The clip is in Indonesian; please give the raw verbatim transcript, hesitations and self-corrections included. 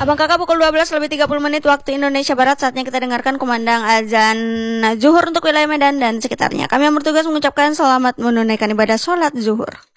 Abang kakak pukul dua belas lebih tiga puluh menit waktu Indonesia Barat. Saatnya kita dengarkan kumandang azan zuhur untuk wilayah Medan dan sekitarnya. Kami yang bertugas mengucapkan selamat menunaikan ibadah sholat zuhur.